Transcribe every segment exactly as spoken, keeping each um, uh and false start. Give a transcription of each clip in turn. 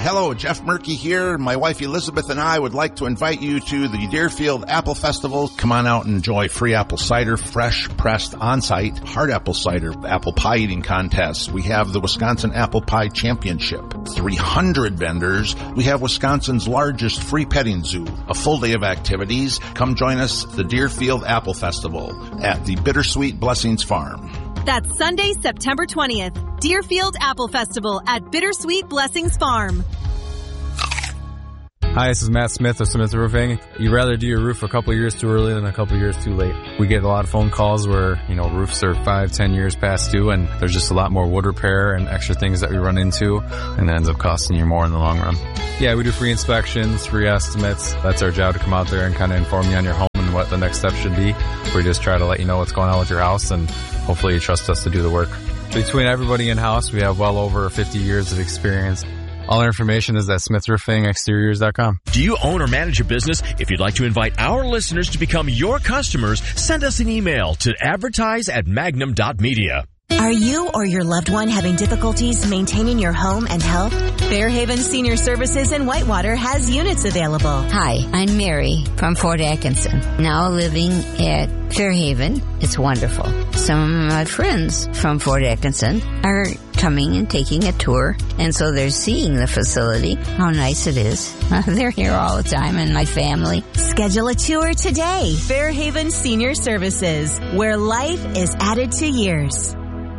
Hello, Jeff Murky here. My wife Elizabeth and I would like to invite you to the Deerfield Apple Festival. Come on out and enjoy free apple cider, fresh pressed on-site, hard apple cider, apple pie eating contests. We have the Wisconsin Apple Pie Championship, three hundred vendors. We have Wisconsin's largest free petting zoo, a full day of activities. Come join us at the Deerfield Apple Festival at the Bittersweet Blessings Farm. That's Sunday, September twentieth. Deerfield Apple Festival at Bittersweet Blessings Farm. Hi, this is Matt Smith of Smith Roofing. You'd rather do your roof a couple years too early than a couple years too late. We get a lot of phone calls where, you know, roofs are five, ten years past due, and there's just a lot more wood repair and extra things that we run into, and it ends up costing you more in the long run. Yeah, we do free inspections, free estimates. That's our job, to come out there and kind of inform you on your home and what the next step should be. We just try to let you know what's going on with your house, and hopefully you trust us to do the work. Between everybody in-house, we have well over fifty years of experience. All our information is at smith roofing exteriors dot com. Do you own or manage a business? If you'd like to invite our listeners to become your customers, send us an email to advertise at magnum dot media. Are you or your loved one having difficulties maintaining your home and health? Fairhaven Senior Services in Whitewater has units available. Hi, I'm Mary from Fort Atkinson, now living at Fairhaven. It's wonderful. Some of my friends from Fort Atkinson are coming and taking a tour, and so they're seeing the facility, how nice it is. They're here all the time, and my family. Schedule a tour today. Fairhaven Senior Services, where life is added to years.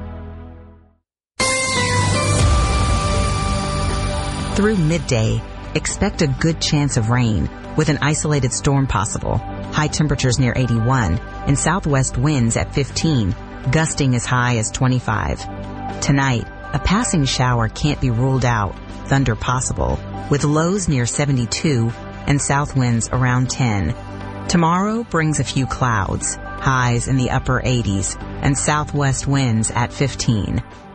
Through midday, expect a good chance of rain with an isolated storm possible. High temperatures near eighty-one and southwest winds at fifteen, gusting as high as twenty-five. Tonight, a passing shower can't be ruled out, thunder possible, with lows near seventy-two and south winds around ten. Tomorrow brings a few clouds, highs in the upper eighties, and southwest winds at fifteen.